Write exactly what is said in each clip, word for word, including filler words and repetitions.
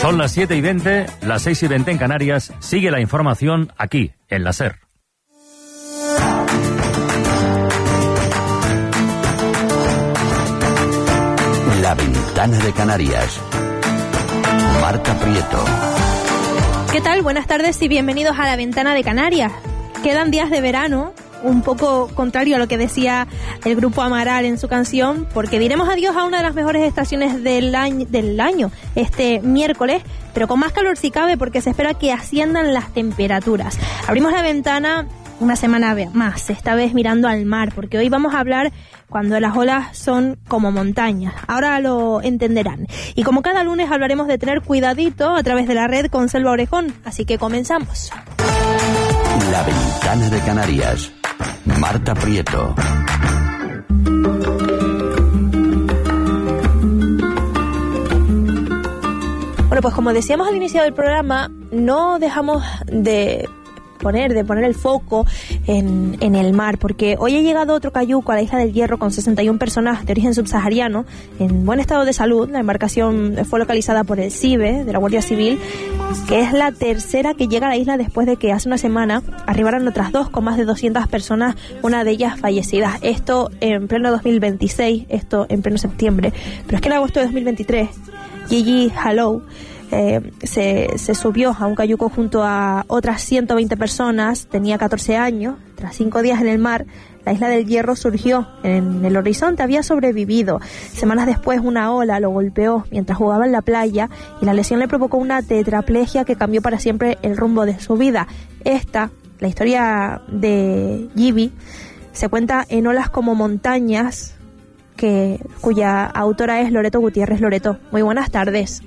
Son las siete y veinte, las seis y veinte en Canarias. Sigue la información aquí, en la SER. La Ventana de Canarias. Marta Prieto. ¿Qué tal? Buenas tardes y bienvenidos a La Ventana de Canarias. Quedan días de verano, un poco contrario a lo que decía el grupo Amaral en su canción, porque diremos adiós a una de las mejores estaciones del año, del año este miércoles, pero con más calor si cabe, porque se espera que asciendan las temperaturas. Abrimos la ventana una semana más, esta vez mirando al mar, porque hoy vamos a hablar cuando las olas son como montañas. Ahora lo entenderán. Y como cada lunes hablaremos de tener cuidadito a través de la red con Selva Orejón, así que comenzamos. La Ventana de Canarias. Marta Prieto. Bueno, pues como decíamos al inicio del programa, no dejamos de poner, de poner el foco en, en el mar, porque hoy ha llegado otro cayuco a la Isla del Hierro con sesenta y una personas de origen subsahariano en buen estado de salud. La embarcación fue localizada por el CIBE de la Guardia Civil, que es la tercera que llega a la isla después de que hace una semana arribaron otras dos con más de doscientas personas, una de ellas fallecidas. Esto en pleno dos mil veintiséis, esto en pleno septiembre. Pero es que en agosto de dos mil veintitrés, Gigi Hallow Eh, se, se subió a un cayuco junto a otras ciento veinte personas, tenía catorce años. Tras cinco días en el mar, la Isla del Hierro surgió en el horizonte, había sobrevivido. Semanas después una ola lo golpeó mientras jugaba en la playa y la lesión le provocó una tetraplegia que cambió para siempre el rumbo de su vida. Esta, la historia de Gibi, se cuenta en Olas como montañas, que, cuya autora es Loreto Gutiérrez. Loreto, muy buenas tardes.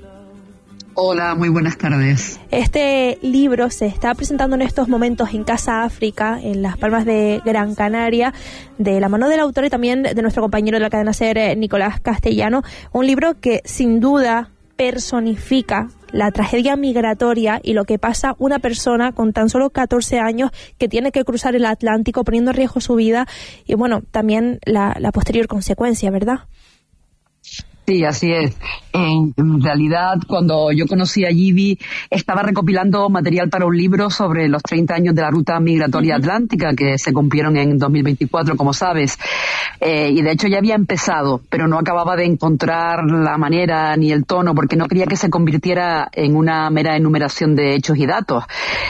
Hola, muy buenas tardes. Este libro se está presentando en estos momentos en Casa África, en Las Palmas de Gran Canaria, de la mano del autor y también de nuestro compañero de la cadena SER, Nicolás Castellano. Un libro que sin duda personifica la tragedia migratoria y lo que pasa una persona con tan solo catorce años que tiene que cruzar el Atlántico poniendo en riesgo su vida y, bueno, también la, la posterior consecuencia, ¿verdad? Sí, así es. En realidad, cuando yo conocí a Gibi, estaba recopilando material para un libro sobre los treinta años de la ruta migratoria uh-huh. atlántica, que se cumplieron en dos mil veinticuatro, como sabes. Eh, y de hecho ya había empezado, pero no acababa de encontrar la manera ni el tono, porque no quería que se convirtiera en una mera enumeración de hechos y datos.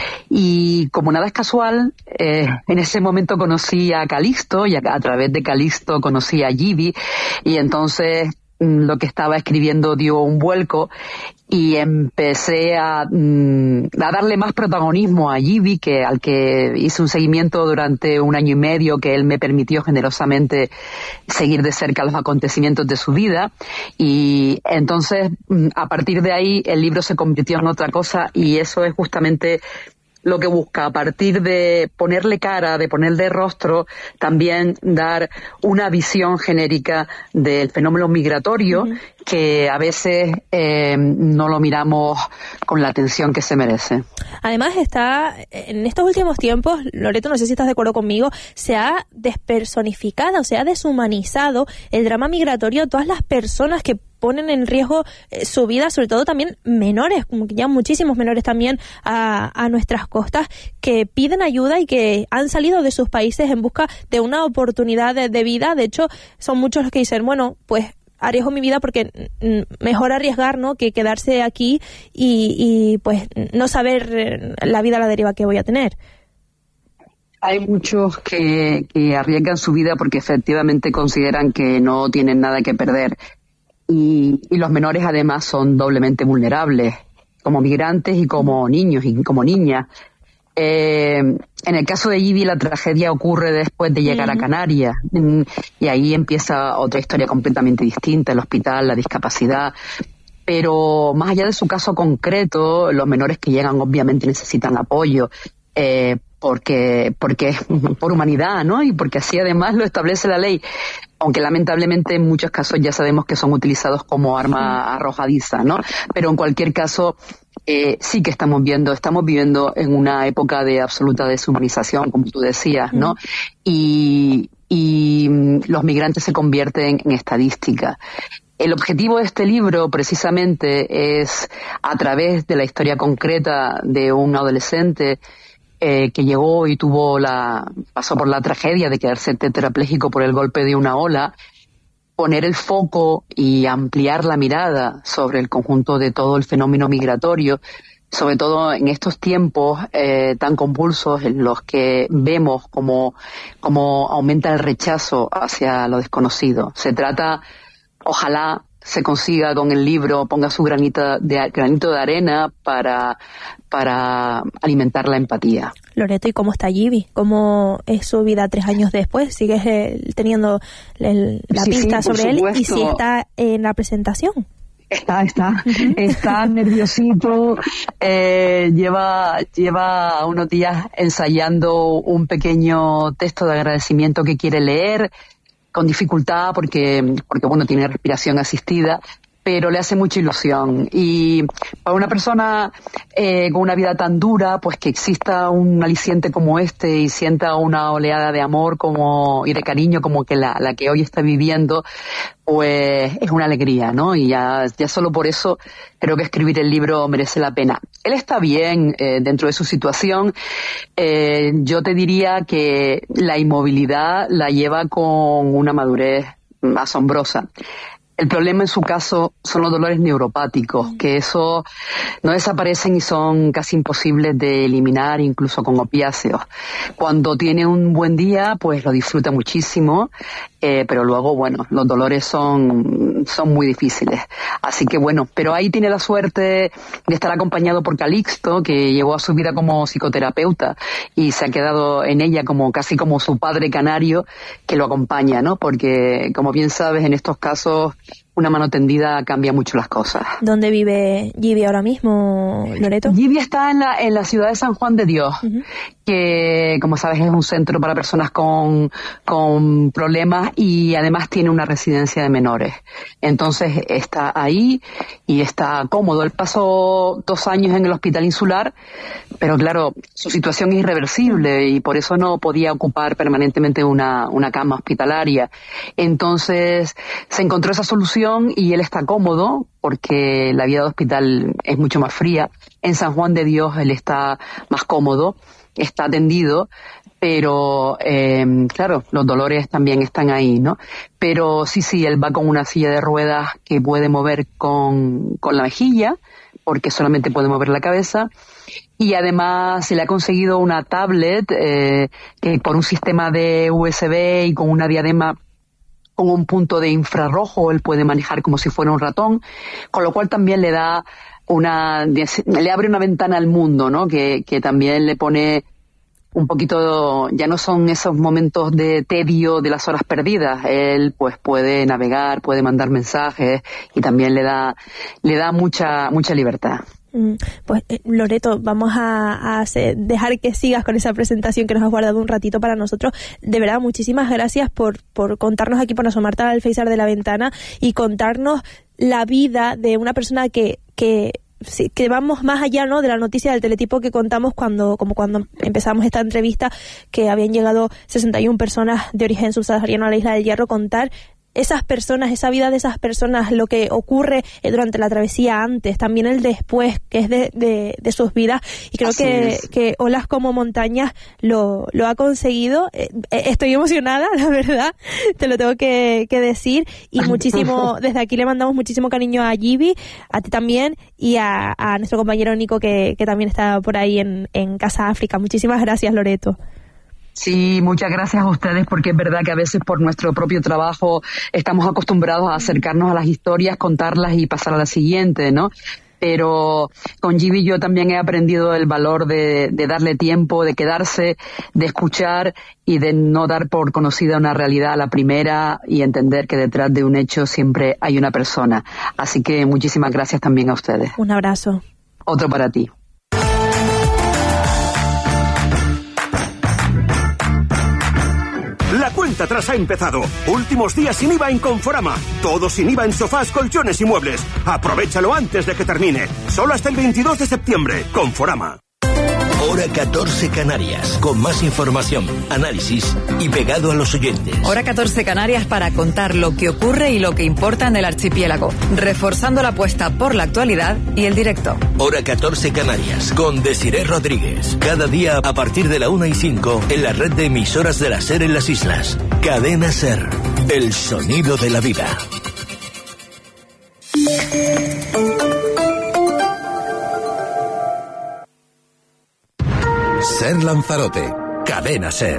Y como nada es casual, eh, en ese momento conocí a Calixto, y a, a través de Calixto conocí a Gibi, y entonces lo que estaba escribiendo dio un vuelco y empecé a, a darle más protagonismo a Gibi, que al que hice un seguimiento durante un año y medio, que él me permitió generosamente seguir de cerca los acontecimientos de su vida. Y entonces, a partir de ahí, el libro se convirtió en otra cosa, y eso es justamente lo que busca, a partir de ponerle cara, de ponerle rostro, también dar una visión genérica del fenómeno migratorio, uh-huh. que a veces eh, no lo miramos con la atención que se merece. Además está, en estos últimos tiempos, Loreto, no sé si estás de acuerdo conmigo, se ha despersonificado, se ha deshumanizado el drama migratorio, todas las personas que ponen en riesgo eh, su vida, sobre todo también menores, como que ya muchísimos menores también a, a nuestras costas, que piden ayuda y que han salido de sus países en busca de una oportunidad de, de vida. De hecho, son muchos los que dicen, bueno, pues arriesgo mi vida porque mejor arriesgar, ¿no?, que quedarse aquí y, y pues no saber la vida a la deriva que voy a tener. Hay muchos que, que arriesgan su vida porque efectivamente consideran que no tienen nada que perder. Y, y los menores además son doblemente vulnerables, como migrantes y como niños y como niñas. Eh, en el caso de Gibi, la tragedia ocurre después de llegar uh-huh. a Canarias, y ahí empieza otra historia completamente distinta, el hospital, la discapacidad. Pero más allá de su caso concreto, los menores que llegan obviamente necesitan apoyo, eh, porque porque es por humanidad, ¿no? Y porque así además lo establece la ley, aunque lamentablemente en muchos casos ya sabemos que son utilizados como arma arrojadiza, ¿no? Pero en cualquier caso, eh, sí que estamos viendo, estamos viviendo en una época de absoluta deshumanización, como tú decías, ¿no? Y, y los migrantes se convierten en estadística. El objetivo de este libro, precisamente, es, a través de la historia concreta de un adolescente eh, que llegó y tuvo la, pasó por la tragedia de quedarse tetrapléjico por el golpe de una ola, poner el foco y ampliar la mirada sobre el conjunto de todo el fenómeno migratorio, sobre todo en estos tiempos eh, tan convulsos en los que vemos cómo, cómo aumenta el rechazo hacia lo desconocido. Se trata, ojalá se consiga con el libro, ponga su granito de, granito de arena para, para alimentar la empatía. Loreto, ¿y cómo está Yivi? ¿Cómo es su vida tres años después? ¿Sigues eh, teniendo el, la sí, pista sí, sobre él? supuesto. ¿Y si está en la presentación? Está, está, uh-huh. está nerviosito, eh, lleva, lleva unos días ensayando un pequeño texto de agradecimiento que quiere leer, con dificultad porque, porque bueno, tiene respiración asistida, pero le hace mucha ilusión. Y para una persona eh, con una vida tan dura, pues que exista un aliciente como este y sienta una oleada de amor como y de cariño como que la, la que hoy está viviendo, pues es una alegría, ¿no? Y ya, ya solo por eso creo que escribir el libro merece la pena. Él está bien eh, dentro de su situación. Eh, yo te diría que la inmovilidad la lleva con una madurez asombrosa. El problema en su caso son los dolores neuropáticos, que eso no desaparecen y son casi imposibles de eliminar, incluso con opiáceos. Cuando tiene un buen día, pues lo disfruta muchísimo, eh, pero luego, bueno, los dolores son, son muy difíciles. Así que bueno, pero ahí tiene la suerte de estar acompañado por Calixto, que llegó a su vida como psicoterapeuta y se ha quedado en ella como casi como su padre canario que lo acompaña, ¿no? Porque, como bien sabes, en estos casos una mano tendida cambia mucho las cosas. ¿Dónde vive Yivi ahora mismo, Loreto? Yivi está en la, en la ciudad de San Juan de Dios, uh-huh. que, como sabes, es un centro para personas con, con problemas y además tiene una residencia de menores. Entonces está ahí y está cómodo. Él pasó dos años en el hospital insular, pero claro, su situación es irreversible y por eso no podía ocupar permanentemente una, una cama hospitalaria. Entonces se encontró esa solución y él está cómodo porque la vida de hospital es mucho más fría. En San Juan de Dios él está más cómodo, está atendido, pero eh, claro, los dolores también están ahí, ¿no? Pero sí, sí, él va con una silla de ruedas que puede mover con, con la mejilla, porque solamente puede mover la cabeza, y además se le ha conseguido una tablet eh, que por un sistema de U S B y con una diadema con un punto de infrarrojo él puede manejar como si fuera un ratón, con lo cual también le da una, le abre una ventana al mundo, ¿no? Que, que también le pone un poquito, ya no son esos momentos de tedio de las horas perdidas, él pues puede navegar, puede mandar mensajes y también le da, le da mucha, mucha libertad. Pues eh, Loreto, vamos a, a hacer, dejar que sigas con esa presentación que nos has guardado un ratito para nosotros. De verdad, muchísimas gracias por, por contarnos aquí, por asomarte al Alféizar de la Ventana y contarnos la vida de una persona que, que sí, que vamos más allá, ¿no?, de la noticia del teletipo que contamos cuando, como cuando empezamos esta entrevista, que habían llegado sesenta y una personas de origen subsahariano a la Isla del Hierro. Contar esas personas, esa vida de esas personas, lo que ocurre durante la travesía antes, también el después, que es de, de, de sus vidas. Y creo que, que Olas como Montañas lo, lo ha conseguido. Eh, estoy emocionada, la verdad, te lo tengo que, que decir. Y muchísimo, desde aquí le mandamos muchísimo cariño a Yivi, a ti también, y a, a nuestro compañero Nico, que, que también está por ahí en, en Casa África. Muchísimas gracias, Loreto. Sí, muchas gracias a ustedes, porque es verdad que a veces por nuestro propio trabajo estamos acostumbrados a acercarnos a las historias, contarlas y pasar a la siguiente, ¿no? Pero con Yivi yo también he aprendido el valor de, de darle tiempo, de quedarse, de escuchar y de no dar por conocida una realidad a la primera y entender que detrás de un hecho siempre hay una persona. Así que muchísimas gracias también a ustedes. Un abrazo. Otro para ti. La cuenta atrás ha empezado. Últimos días sin I V A en Conforama. Todo sin I V A en sofás, colchones y muebles. Aprovechalo antes de que termine. Solo hasta el veintidós de septiembre. Conforama. Hora catorce Canarias, con más información, análisis y pegado a los oyentes. Hora catorce Canarias para contar lo que ocurre y lo que importa en el archipiélago, reforzando la apuesta por la actualidad y el directo. Hora catorce Canarias, con Desiré Rodríguez. Cada día a partir de la una y cinco en la red de emisoras de la SER en las islas. Cadena SER, el sonido de la vida. SER Lanzarote, Cadena SER.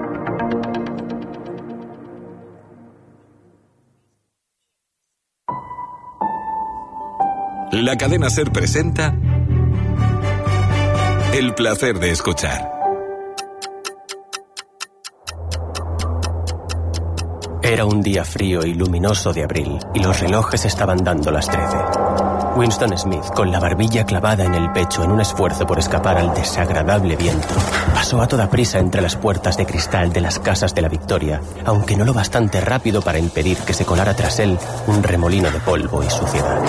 La Cadena SER presenta El placer de escuchar. Era un día frío y luminoso de abril, y los relojes estaban dando las trece. Winston Smith, con la barbilla clavada en el pecho en un esfuerzo por escapar al desagradable viento, pasó a toda prisa entre las puertas de cristal de las casas de la Victoria, aunque no lo bastante rápido para impedir que se colara tras él un remolino de polvo y suciedad.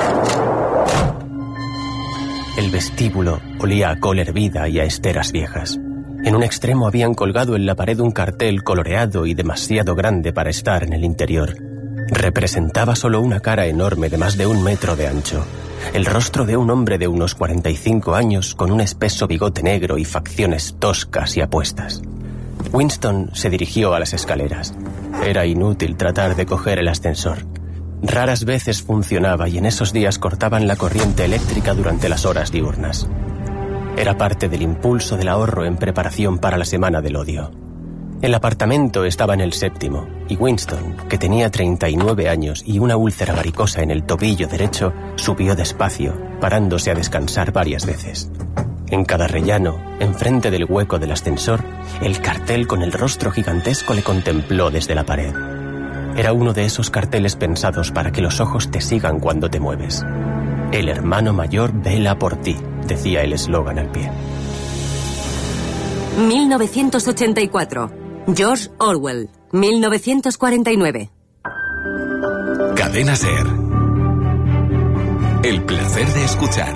El vestíbulo olía a col hervida y a esteras viejas. En un extremo habían colgado en la pared un cartel coloreado y demasiado grande para estar en el interior. Representaba solo una cara enorme de más de un metro de ancho. El rostro de un hombre de unos cuarenta y cinco años con un espeso bigote negro y facciones toscas y apuestas. Winston se dirigió a las escaleras. Era inútil tratar de coger el ascensor. Raras veces funcionaba y en esos días cortaban la corriente eléctrica durante las horas diurnas. Era parte del impulso del ahorro en preparación para la semana del odio. El apartamento estaba en el séptimo, y Winston, que tenía treinta y nueve años y una úlcera varicosa en el tobillo derecho, subió despacio, parándose a descansar varias veces. En cada rellano, enfrente del hueco del ascensor, el cartel con el rostro gigantesco le contempló desde la pared. Era uno de esos carteles pensados para que los ojos te sigan cuando te mueves. El hermano mayor vela por ti, decía el eslogan al pie. mil novecientos ochenta y cuatro. George Orwell, mil novecientos cuarenta y nueve. Cadena SER. El placer de escuchar.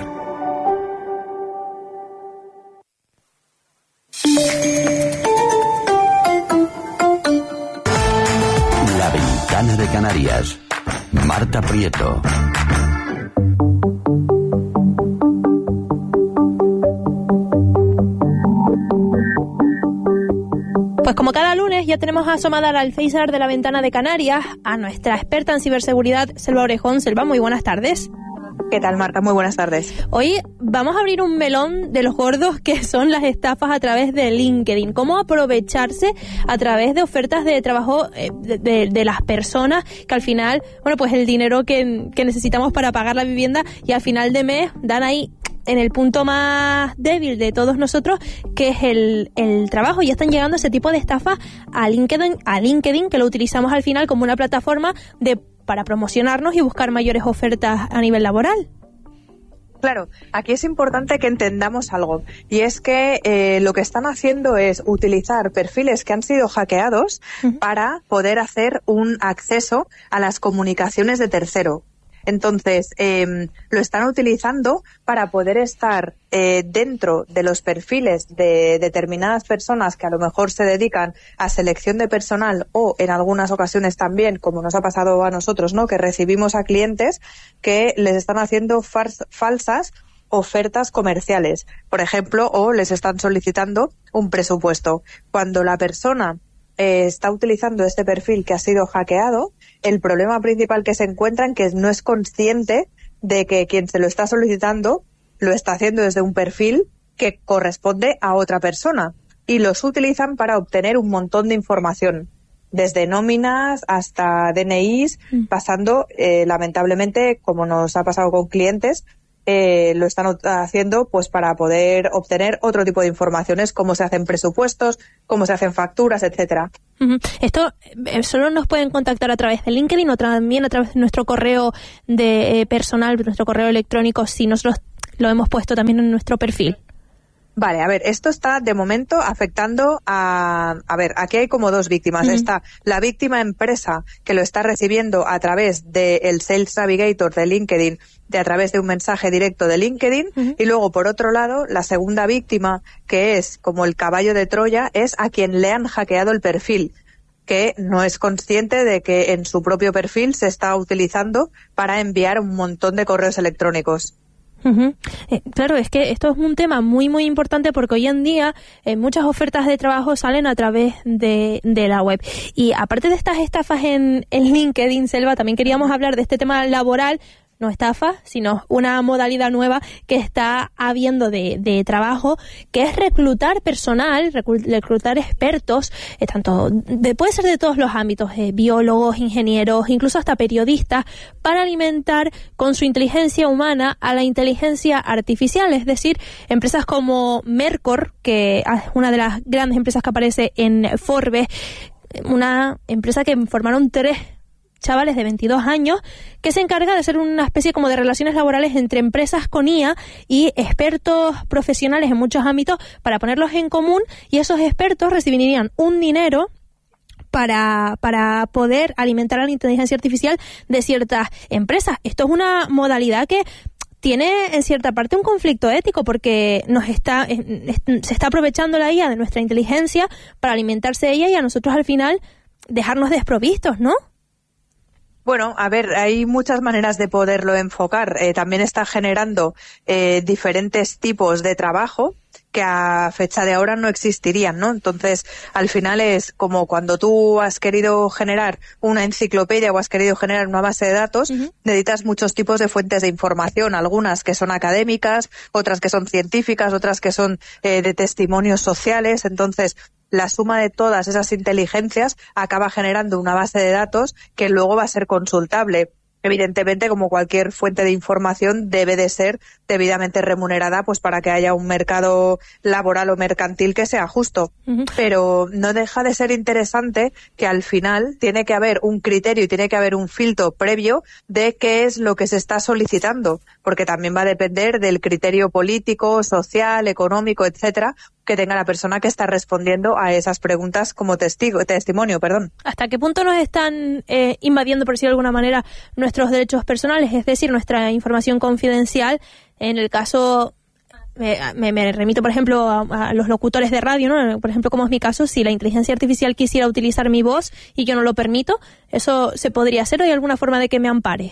La Ventana de Canarias. Marta Prieto. Pues como cada lunes ya tenemos asomada al alféizar de la Ventana de Canarias a nuestra experta en ciberseguridad, Selva Orejón. Selva, muy buenas tardes. ¿Qué tal, Marta? Muy buenas tardes. Hoy vamos a abrir un melón de los gordos que son las estafas a través de LinkedIn. Cómo aprovecharse a través de ofertas de trabajo eh, de, de, de las personas que al final, bueno, pues el dinero que, que necesitamos para pagar la vivienda y al final de mes dan ahí en el punto más débil de todos nosotros, que es el, el trabajo. Ya están llegando ese tipo de estafas a LinkedIn, a LinkedIn, que lo utilizamos al final como una plataforma de para promocionarnos y buscar mayores ofertas a nivel laboral. Claro, aquí es importante que entendamos algo, y es que eh, lo que están haciendo es utilizar perfiles que han sido hackeados uh-huh. para poder hacer un acceso a las comunicaciones de tercero. Entonces, eh, lo están utilizando para poder estar eh, dentro de los perfiles de determinadas personas que a lo mejor se dedican a selección de personal, o en algunas ocasiones también, como nos ha pasado a nosotros, ¿no?, que recibimos a clientes que les están haciendo fars- falsas ofertas comerciales, por ejemplo, o les están solicitando un presupuesto. Cuando la persona eh, está utilizando este perfil que ha sido hackeado, el problema principal que se encuentra en que no es consciente de que quien se lo está solicitando lo está haciendo desde un perfil que corresponde a otra persona, y los utilizan para obtener un montón de información, desde nóminas hasta D N Is, mm. pasando, eh, lamentablemente, como nos ha pasado con clientes, eh, lo están haciendo pues para poder obtener otro tipo de informaciones, cómo se hacen presupuestos, cómo se hacen facturas, etcétera. Uh-huh. Esto eh, solo nos pueden contactar a través de LinkedIn, o también a través de nuestro correo de eh, personal, nuestro correo electrónico, si nosotros lo hemos puesto también en nuestro perfil. Vale, a ver, esto está de momento afectando a... A ver, aquí hay como dos víctimas. Uh-huh. Está la víctima empresa que lo está recibiendo a través del Sales Navigator de LinkedIn, de a través de un mensaje directo de LinkedIn, uh-huh. y luego, por otro lado, la segunda víctima, que es como el caballo de Troya, es a quien le han hackeado el perfil, que no es consciente de que en su propio perfil se está utilizando para enviar un montón de correos electrónicos. Uh-huh. Eh, claro, es que esto es un tema muy muy importante porque hoy en día eh, muchas ofertas de trabajo salen a través de, de la web. Y aparte de estas estafas en, en LinkedIn, Selva, también queríamos hablar de este tema laboral. No estafa, sino una modalidad nueva que está habiendo de, de trabajo, que es reclutar personal, reclutar expertos, eh, tanto de, puede ser de todos los ámbitos, eh, biólogos, ingenieros, incluso hasta periodistas, para alimentar con su inteligencia humana a la inteligencia artificial. Es decir, empresas como Mercor, que es una de las grandes empresas que aparece en Forbes, una empresa que formaron tres chavales de veintidós años, que se encarga de hacer una especie como de relaciones laborales entre empresas con I A y expertos profesionales en muchos ámbitos para ponerlos en común, y esos expertos recibirían un dinero para para poder alimentar a la inteligencia artificial de ciertas empresas. Esto es una modalidad que tiene en cierta parte un conflicto ético porque nos está se está aprovechando la I A de nuestra inteligencia para alimentarse de ella y a nosotros al final dejarnos desprovistos, ¿no? Bueno, a ver, hay muchas maneras de poderlo enfocar. Eh, también está generando eh, diferentes tipos de trabajo que a fecha de ahora no existirían, ¿no? Entonces, al final es como cuando tú has querido generar una enciclopedia o has querido generar una base de datos, uh-huh. necesitas muchos tipos de fuentes de información, algunas que son académicas, otras que son científicas, otras que son eh, de testimonios sociales. Entonces, la suma de todas esas inteligencias acaba generando una base de datos que luego va a ser consultable. Evidentemente, como cualquier fuente de información, debe de ser debidamente remunerada, pues para que haya un mercado laboral o mercantil que sea justo. Uh-huh. Pero no deja de ser interesante que al final tiene que haber un criterio y tiene que haber un filtro previo de qué es lo que se está solicitando, porque también va a depender del criterio político, social, económico, etcétera, que tenga la persona que está respondiendo a esas preguntas como testigo, testimonio, perdón. ¿Hasta qué punto nos están eh, invadiendo, por decirlo de alguna manera, nuestros derechos personales, es decir, nuestra información confidencial? En el caso, me, me, me remito, por ejemplo, a, a los locutores de radio, ¿no? Por ejemplo, como es mi caso, si la inteligencia artificial quisiera utilizar mi voz y yo no lo permito, ¿eso se podría hacer o hay alguna forma de que me ampare?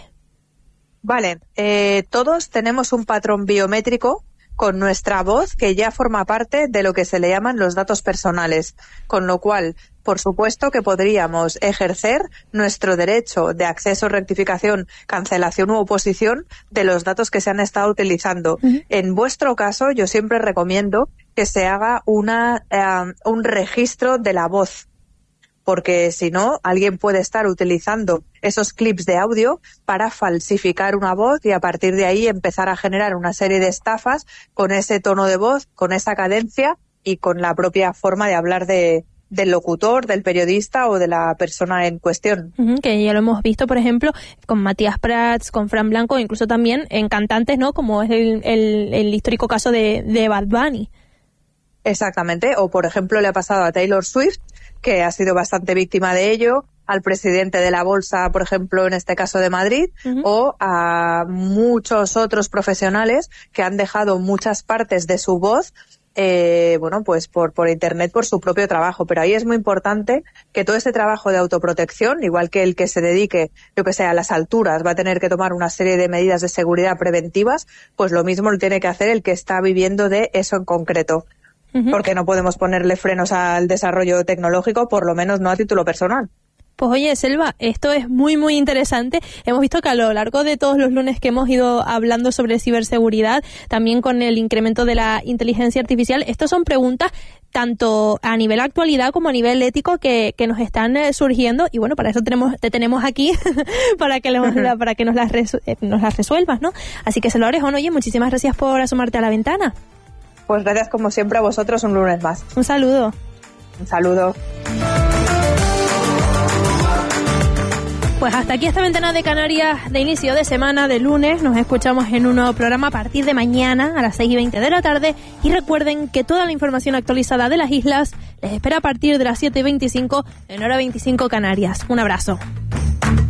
Vale, eh, todos tenemos un patrón biométrico con nuestra voz que ya forma parte de lo que se le llaman los datos personales, con lo cual, por supuesto que podríamos ejercer nuestro derecho de acceso, rectificación, cancelación u oposición de los datos que se han estado utilizando. Uh-huh. En vuestro caso, yo siempre recomiendo que se haga una eh, un registro de la voz, porque si no, alguien puede estar utilizando esos clips de audio para falsificar una voz y a partir de ahí empezar a generar una serie de estafas con ese tono de voz, con esa cadencia y con la propia forma de hablar de, del locutor, del periodista o de la persona en cuestión. Uh-huh, que ya lo hemos visto, por ejemplo, con Matías Prats, con Fran Blanco, incluso también en cantantes, ¿no? Como es el, el, el histórico caso de, de Bad Bunny. Exactamente, o por ejemplo le ha pasado a Taylor Swift, que ha sido bastante víctima de ello, al presidente de la Bolsa, por ejemplo, en este caso de Madrid, uh-huh. o a muchos otros profesionales que han dejado muchas partes de su voz, eh, bueno, pues por, por internet, por su propio trabajo. Pero ahí es muy importante que todo ese trabajo de autoprotección, igual que el que se dedique, yo que sé, a las alturas, va a tener que tomar una serie de medidas de seguridad preventivas, pues lo mismo lo tiene que hacer el que está viviendo de eso en concreto. Porque no podemos ponerle frenos al desarrollo tecnológico, por lo menos no a título personal. Pues oye, Selva, esto es muy, muy interesante. Hemos visto que a lo largo de todos los lunes que hemos ido hablando sobre ciberseguridad, también con el incremento de la inteligencia artificial, estas son preguntas tanto a nivel actualidad como a nivel ético que, que nos están eh, surgiendo y bueno, para eso tenemos te tenemos aquí para que, le, para que nos, las resu- nos las resuelvas, ¿no? Así que, Selva Orejón, oye, muchísimas gracias por asomarte a la ventana. Pues gracias como siempre a vosotros un lunes más. Un saludo. Un saludo. Pues hasta aquí esta ventana de Canarias de inicio de semana, de lunes. Nos escuchamos en un nuevo programa a partir de mañana a las seis y veinte de la tarde. Y recuerden que toda la información actualizada de las islas les espera a partir de las siete y veinticinco en hora veinticinco Canarias. Un abrazo.